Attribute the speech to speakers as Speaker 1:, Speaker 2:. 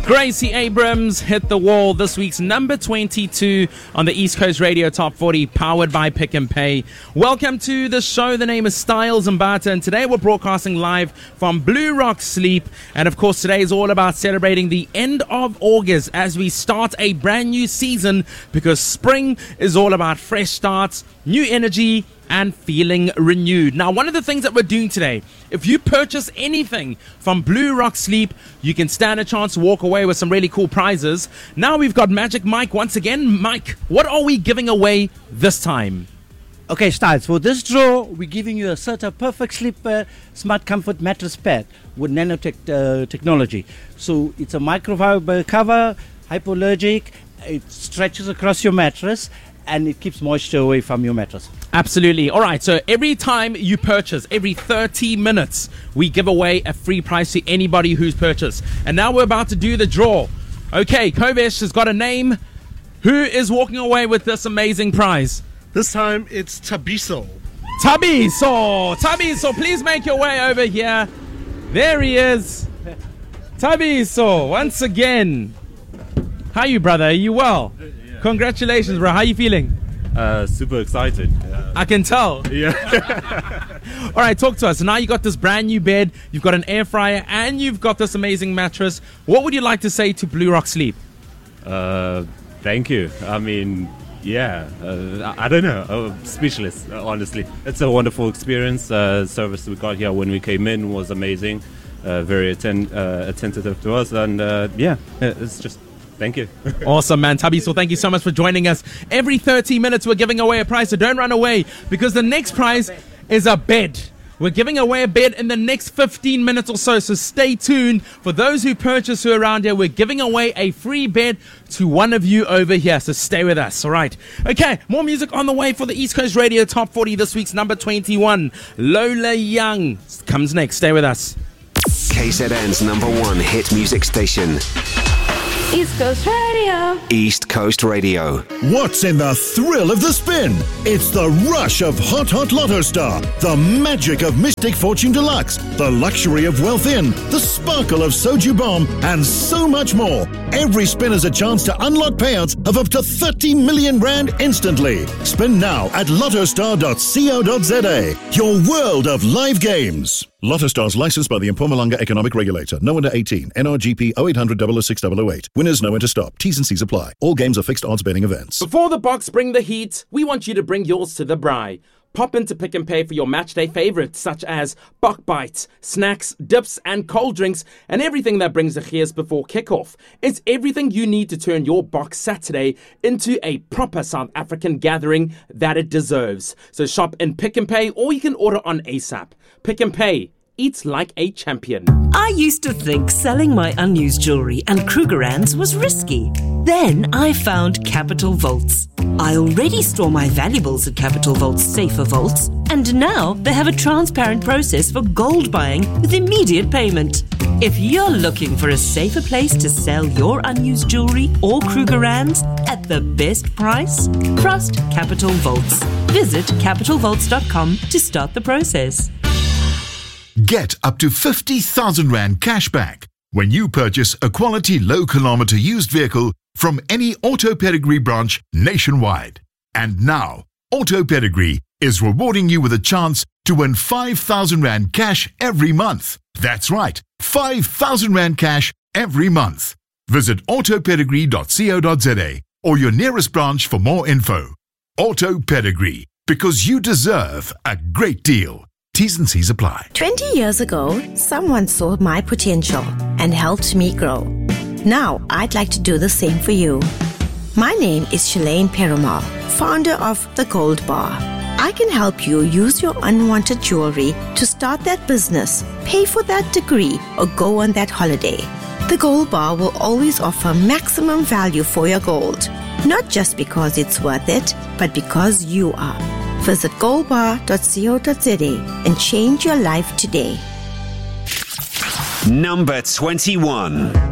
Speaker 1: Gracie Abrams hit the wall, this week's number 22 on the East Coast Radio Top 40, powered by Pick and Pay. Welcome to the show. The name is Styles Mbata, and today we're broadcasting live from Blue Rock Sleep. And of course, today is all about celebrating the end of August as we start a brand new season, because spring is all about fresh starts, new energy, and feeling renewed. Now, one of the things that we're doing today, if you purchase anything from Blue Rock Sleep, you can stand a chance to walk away with some really cool prizes. Now we've got Magic Mike once again. Mike, what are we giving away this time?
Speaker 2: Okay, Styles, for this draw, we're giving you a Serta Perfect Sleep Smart Comfort Mattress Pad with nanotech technology. So it's a microfiber cover, hypoallergic, it stretches across your mattress, and it keeps moisture away from your mattress.
Speaker 1: Absolutely. All right, so every time you purchase, every 30 minutes, we give away a free prize to anybody who's purchased. And now we're about to do the draw. Okay, Kovesh has got a name. Who is walking away with this amazing prize?
Speaker 3: This time it's Tabiso.
Speaker 1: Tabiso, please make your way over here. There he is. Tabiso, once again. How are you, brother? Are you well?
Speaker 4: Yeah.
Speaker 1: Congratulations, bro. How are you feeling?
Speaker 4: Super excited.
Speaker 1: I can tell.
Speaker 4: Yeah.
Speaker 1: All right, talk to us. So now you got this brand new bed, you've got an air fryer, and you've got this amazing mattress. What would you like to say to Blue Rock Sleep?
Speaker 4: Thank you. I mean, yeah. I don't know. I'm speechless, honestly. It's a wonderful experience. Service we got here when we came in was amazing. Very attentive to us, and it's just. Thank you.
Speaker 1: Awesome, man. Tabiso, thank you so much for joining us. Every 30 minutes, we're giving away a prize, so don't run away, because the next prize is a bed. We're giving away a bed in the next 15 minutes or so stay tuned. For those who purchase who are around here, we're giving away a free bed to one of you over here, so stay with us, all right? Okay, more music on the way for the East Coast Radio Top 40, this week's number 21. Lola Young comes next. Stay with us.
Speaker 5: KZN's number one hit music station.
Speaker 6: East Coast Radio.
Speaker 5: East Coast Radio.
Speaker 7: What's in the thrill of the spin? It's the rush of Hot Lotto Star, the magic of Mystic Fortune Deluxe, the luxury of Wealth Inn, the sparkle of Soju Bomb, and so much more. Every spin is a chance to unlock payouts of up to 30 million rand instantly. Spin now at lottostar.co.za. Your world of live games. Lotto Stars licensed by the Mpumalanga Economic Regulator. No under 18. NRGP 0800 006 008. Winners know when to stop. T's and C's apply. All games are fixed odds betting events.
Speaker 1: Before the Boks bring the heat, we want you to bring yours to the braai. Pop into Pick and Pay for your matchday favorites, such as Bok Bites, snacks, dips, and cold drinks, and everything that brings the gears before kickoff. It's everything you need to turn your Boks Saturday into a proper South African gathering that it deserves. So shop in Pick and Pay, or you can order on ASAP. Pick and Pay. Eat like a champion.
Speaker 8: I used to think selling my unused jewelry and Krugerrands was risky. Then I found Capital Vaults. I already store my valuables at Capital Vault's safer vaults, and now they have a transparent process for gold buying with immediate payment. If you're looking for a safer place to sell your unused jewelry or Krugerrands at the best price, trust Capital Vaults. Visit capitalvaults.com to start the process.
Speaker 9: Get up to 50,000 Rand cash back when you purchase a quality low-kilometer used vehicle from any Auto Pedigree branch nationwide. And now, Auto Pedigree is rewarding you with a chance to win 5,000 Rand cash every month. That's right, 5,000 Rand cash every month. Visit autopedigree.co.za or your nearest branch for more info. Auto Pedigree, because you deserve a great deal. T's and C's apply.
Speaker 6: 20 years ago, someone saw my potential and helped me grow. Now, I'd like to do the same for you. My name is Shalane Perumal, founder of The Gold Bar. I can help you use your unwanted jewelry to start that business, pay for that degree, or go on that holiday. The Gold Bar will always offer maximum value for your gold. Not just because it's worth it, but because you are. Visit goldbar.co.za and change your life today.
Speaker 5: Number 21.